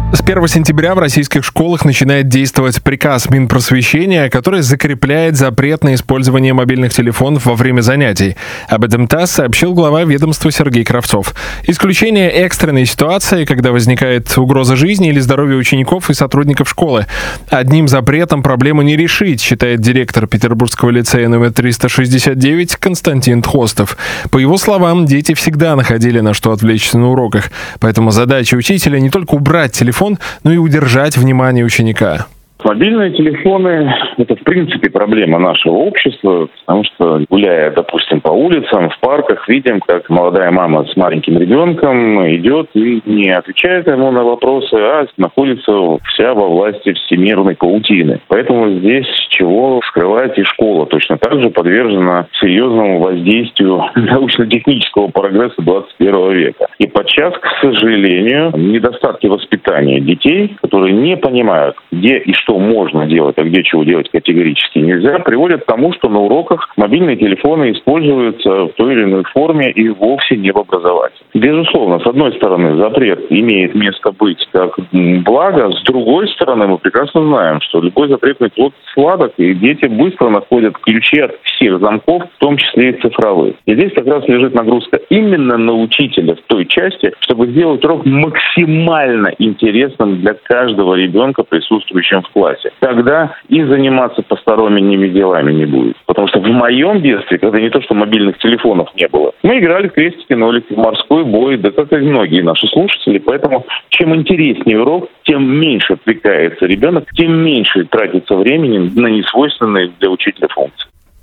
С 1 сентября в российских школах начинает действовать приказ Минпросвещения, который закрепляет запрет на использование мобильных телефонов во время занятий. Об этом ТАСС сообщил глава ведомства Сергей Кравцов. Исключение экстренной ситуации, когда возникает угроза жизни или здоровья учеников и сотрудников школы. Одним запретом проблему не решить, считает директор Петербургского лицея номер 369 Константин Тхостов. По его словам, дети всегда находили на что отвлечься на уроках. Поэтому задача учителя не только убрать телефон, но и удержать внимание ученика. Мобильные телефоны – это, в принципе, проблема нашего общества, потому что, гуляя, допустим, по улицам, в парках, видим, как молодая мама с маленьким ребенком идет и не отвечает ему на вопросы, а находится вся во власти всемирной паутины. Поэтому здесь чего скрывать, и школа точно так же подвержена серьезному воздействию научно-технического прогресса 21 века. И подчас, к сожалению, недостатки воспитания детей, которые не понимают, где и что можно делать, а где чего делать категорически нельзя, приводят к тому, что на уроках мобильные телефоны используются в той или иной форме и вовсе не в образовании. Безусловно, с одной стороны, запрет имеет место быть как благо, с другой стороны, мы прекрасно знаем, что любой запретный плод сладок, и дети быстро находят ключи от всех замков, в том числе и цифровых. И здесь как раз лежит нагрузка именно на учителя в той части, чтобы сделать урок максимально интересным для каждого ребенка, присутствующего в классе. Тогда и заниматься посторонними делами не будет. Потому что в моем детстве, когда не то что мобильных телефонов не было, мы играли в крестики-нолики, в морской бой, да как и многие наши слушатели. Поэтому чем интереснее урок, тем меньше отвлекается ребенок, тем меньше тратится времени на несвойственные для учителя функции.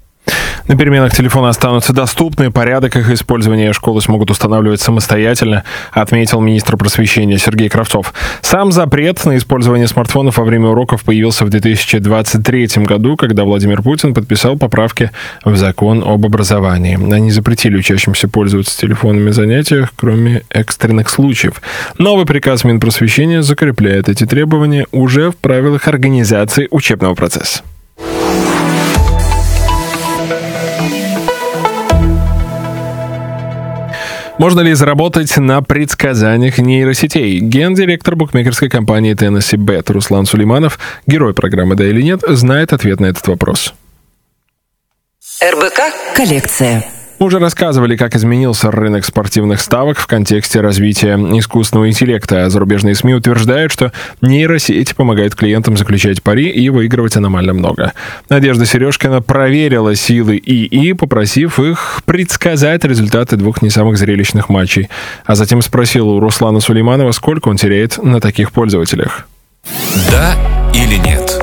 На переменах телефоны останутся доступны, порядок их использования школы смогут устанавливать самостоятельно, отметил министр просвещения Сергей Кравцов. Сам запрет на использование смартфонов во время уроков появился в 2023 году, когда Владимир Путин подписал поправки в закон об образовании. Они запретили учащимся пользоваться телефонами в занятиях, кроме экстренных случаев. Новый приказ Минпросвещения закрепляет эти требования уже в правилах организации учебного процесса. Можно ли заработать на предсказаниях нейросетей? Гендиректор букмекерской компании Tennessee Bet Руслан Сулейманов, герой программы «Да или нет», знает ответ на этот вопрос. РБК «Коллекция». Мы уже рассказывали, как изменился рынок спортивных ставок в контексте развития искусственного интеллекта. Зарубежные СМИ утверждают, что нейросети помогают клиентам заключать пари и выигрывать аномально много. Надежда Сережкина проверила силы ИИ, попросив их предсказать результаты двух не самых зрелищных матчей. А затем спросила у Руслана Сулейманова, сколько он теряет на таких пользователях. Да или нет?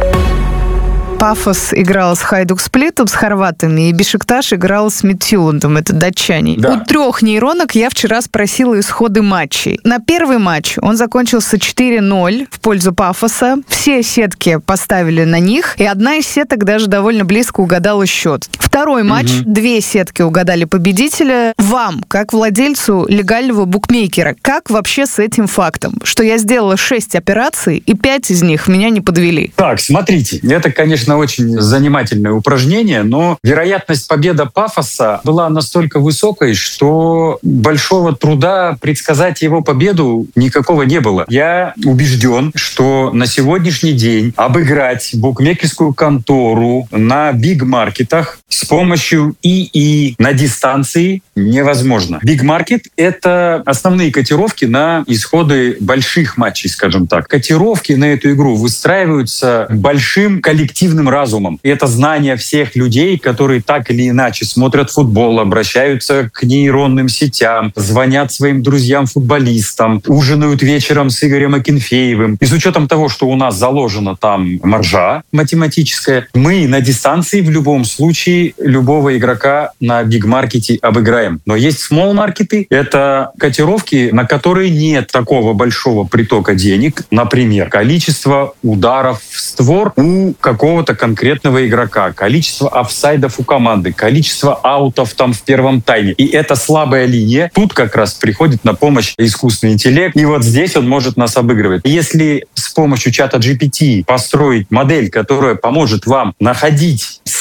Пафос играл с Хайдук Сплитом, с хорватами, и Бешикташ играл с Мидтьюландом, это датчане. Да. У 3 нейронок я вчера спросила исходы матчей. На первый матч он закончился 4-0 в пользу Пафоса. Все сетки поставили на них, и одна из сеток даже довольно близко угадала счет. Второй матч, 2 сетки угадали победителя. Вам, как владельцу легального букмекера, как вообще с этим фактом, что я сделала 6 операций, и 5 из них меня не подвели? Так, смотрите, это, конечно, очень занимательное упражнение, но вероятность победы Пафоса была настолько высокой, что большого труда предсказать его победу никакого не было. Я убежден, что на сегодняшний день обыграть букмекерскую контору на биг-маркетах с помощью ИИ на дистанции невозможно. Биг-маркет — это основные котировки на исходы больших матчей, скажем так. Котировки на эту игру выстраиваются большим коллективным разумом. И это знание всех людей, которые так или иначе смотрят футбол, обращаются к нейронным сетям, звонят своим друзьям-футболистам, ужинают вечером с Игорем Акинфеевым. И с учетом того, что у нас заложена там маржа математическая, мы на дистанции в любом случае любого игрока на биг-маркете обыграем. Но есть смолл-маркеты. Это котировки, на которые нет такого большого притока денег. Например, количество ударов в створ у какого-то конкретного игрока, количество офсайдов у команды, количество аутов там в первом тайме. И это слабая линия. Тут как раз приходит на помощь искусственный интеллект. И вот здесь он может нас обыгрывать. Если с помощью чата GPT построить модель, которая поможет вам находить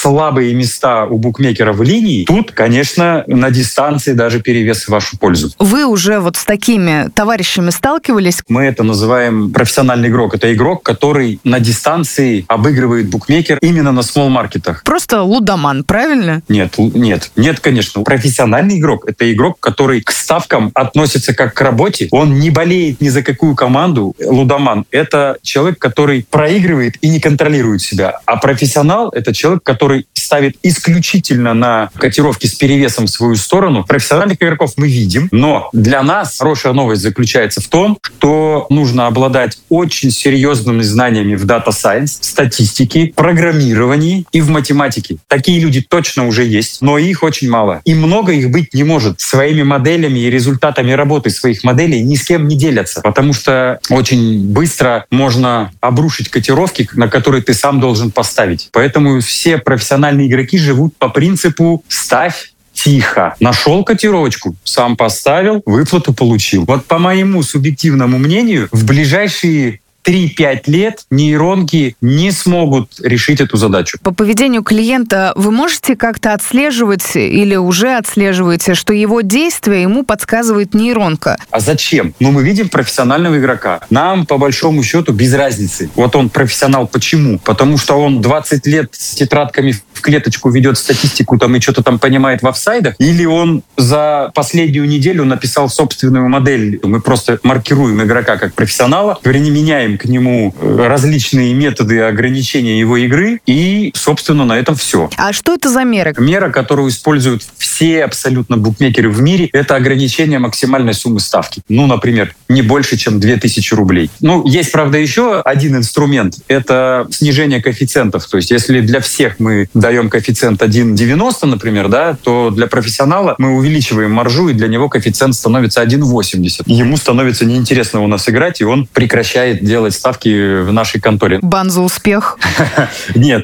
слабые места у букмекера в линии, тут, конечно, на дистанции даже перевес в вашу пользу. Вы уже вот с такими товарищами сталкивались? Мы это называем профессиональный игрок. Это игрок, который на дистанции обыгрывает букмекер именно на смолл-маркетах. Просто лудоман, правильно? Нет, конечно. Профессиональный игрок — это игрок, который к ставкам относится как к работе. Он не болеет ни за какую команду. Лудоман — это человек, который проигрывает и не контролирует себя. А профессионал — это человек, который ставит исключительно на котировки с перевесом в свою сторону. Профессиональных игроков мы видим, но для нас хорошая новость заключается в том, что нужно обладать очень серьезными знаниями в Data Science, статистике, программировании и в математике. Такие люди точно уже есть, но их очень мало. И много их быть не может. Своими моделями и результатами работы своих моделей ни с кем не делятся, потому что очень быстро можно обрушить котировки, на которые ты сам должен поставить. Поэтому все профессиональные игроки живут по принципу «ставь тихо». Нашел котировочку, сам поставил, выплату получил. Вот по моему субъективному мнению, в ближайшие 3-5 лет нейронки не смогут решить эту задачу. По поведению клиента вы можете как-то отслеживать или уже отслеживаете, что его действия ему подсказывает нейронка? А зачем? Мы видим профессионального игрока. Нам, по большому счету, без разницы. Вот он профессионал. Почему? Потому что он 20 лет с тетрадками в клеточку ведет статистику там, и что-то там понимает в офсайдах, или он за последнюю неделю написал собственную модель. Мы просто маркируем игрока как профессионала, применяем к нему различные методы ограничения его игры, и, собственно, на этом все. А что это за мера? Мера, которую используют все абсолютно букмекеры в мире, это ограничение максимальной суммы ставки. Например, не больше, чем 2000 рублей. Есть, правда, еще один инструмент. Это снижение коэффициентов. То есть, если для всех мы даем коэффициент 1,90, например, то для профессионала мы увеличиваем маржу, и для него коэффициент становится 1,80. Ему становится неинтересно у нас играть, и он прекращает делать ставки в нашей конторе. Бан за успех? Нет.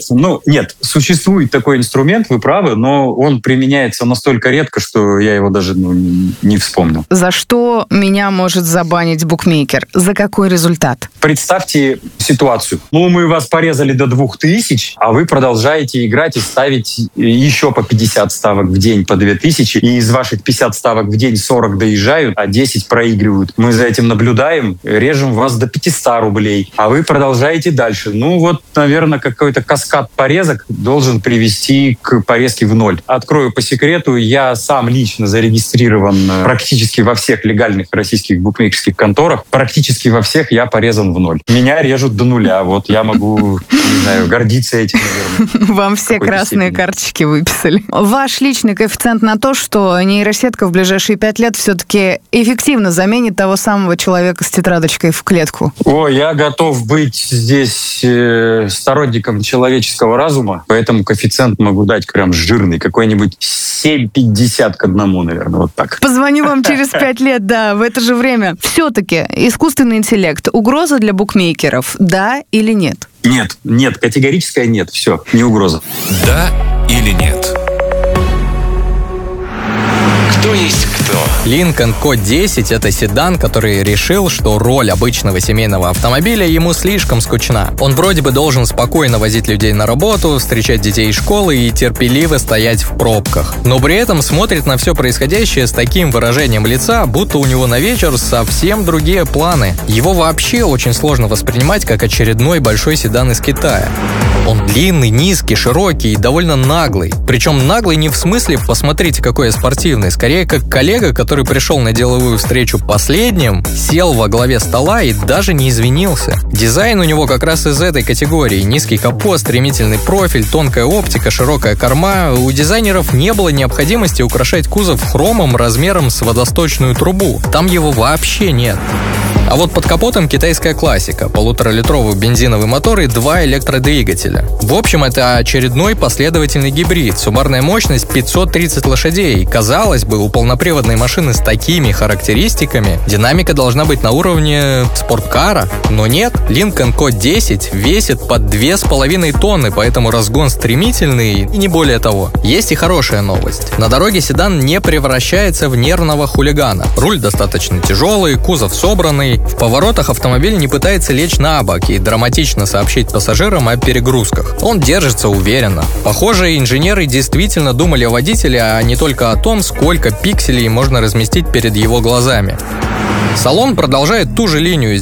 Существует такой инструмент, вы правы, но он применяется настолько редко, что я его даже не вспомнил. За что меня может забанить букмекер? За какой результат? Представьте ситуацию. Мы вас порезали до 2000, а вы продолжаете играть и ставить еще по 50 ставок в день, по 2000, и из ваших 50 ставок в день 40 доезжают, а 10 проигрывают. Мы за этим наблюдаем, режем вас до 500 рублей, а вы продолжаете дальше. Наверное, какой-то каскад порезок должен привести к порезке в ноль. Открою по секрету, я сам лично зарегистрирован практически во всех легальных российских букмекерских конторах. Практически во всех я порезан в ноль. Меня режут до нуля. Вот я могу, гордиться этим, наверное. Вам все красные карточки выписали. Ваш личный коэффициент на то, что нейросетка в ближайшие 5 лет все-таки эффективно заменит того самого человека с тетрадочкой в клетку? Я готов быть здесь сторонником человеческого разума, поэтому коэффициент могу дать прям жирный, какой-нибудь 7,50 к 1, наверное, вот так. Позвоню вам через 5 лет, да, в это же время. Все-таки искусственный интеллект — угроза для букмекеров, да или нет? Нет, категорическое нет, все, не угроза. Да или нет? Кто есть кто? Lincoln Q10 — это седан, который решил, что роль обычного семейного автомобиля ему слишком скучна. Он вроде бы должен спокойно возить людей на работу, встречать детей из школы и терпеливо стоять в пробках. Но при этом смотрит на все происходящее с таким выражением лица, будто у него на вечер совсем другие планы. Его вообще очень сложно воспринимать как очередной большой седан из Китая. Он длинный, низкий, широкий и довольно наглый. Причем наглый не в смысле «посмотрите, какой я спортивный», скорее как коллега, который пришел на деловую встречу последним, сел во главе стола и даже не извинился. Дизайн у него как раз из этой категории. Низкий капот, стремительный профиль, тонкая оптика, широкая корма. У дизайнеров не было необходимости украшать кузов хромом размером с водосточную трубу. Там его вообще нет. А вот под капотом китайская классика. 1,5-литровый бензиновый мотор и 2 электродвигателя. В общем, это очередной последовательный гибрид. Суммарная мощность 530 лошадей. Казалось бы, у полноприводной машины с такими характеристиками динамика должна быть на уровне спорткара. Но нет, Lincoln Q10 весит под 2,5 тонны, поэтому разгон стремительный и не более того. Есть и хорошая новость. На дороге седан не превращается в нервного хулигана. Руль достаточно тяжелый, кузов собранный. В поворотах автомобиль не пытается лечь на бок и драматично сообщить пассажирам о перегрузках. Он держится уверенно. Похоже, инженеры действительно думали о водителе, а не только о том, сколько пикселей можно разместить перед его глазами. Салон продолжает ту же линию